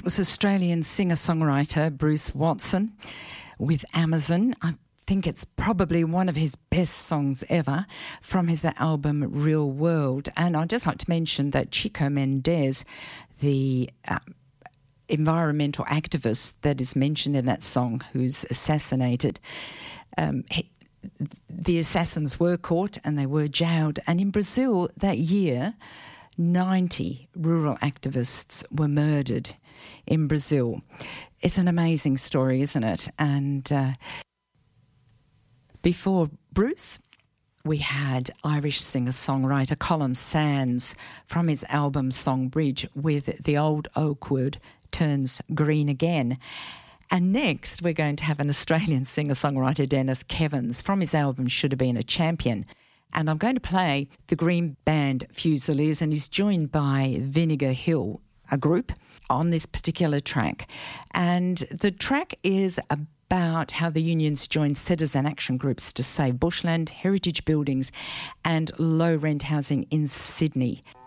was Australian singer-songwriter Bruce Watson with Amazon. I think it's probably one of his best songs ever from his album Real World. And I'd just like to mention that Chico Mendes, the environmental activist that is mentioned in that song, who's assassinated, the assassins were caught and they were jailed. And in Brazil that year, 90 rural activists were murdered in Brazil. It's an amazing story, isn't it? And before Bruce, we had Irish singer-songwriter Colin Sands from his album Song Bridge with The Old Oak Wood Turns Green Again. And next, we're going to have an Australian singer-songwriter, Dennis Kevins, from his album Should Have Been a Champion. And I'm going to play the Green Band Fusiliers, and he's joined by Vinegar Hill, a group, on this particular track. And the track is about how the unions joined citizen action groups to save bushland, heritage buildings and low-rent housing in Sydney.